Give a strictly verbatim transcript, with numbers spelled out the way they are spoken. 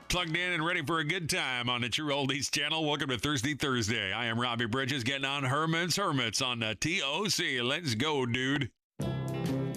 Plugged in and ready for a good time on the True Oldies channel. Welcome to Thursday Thursday. I am Robbie Bridges getting on Herman's Hermits on the T O C. Let's go, dude.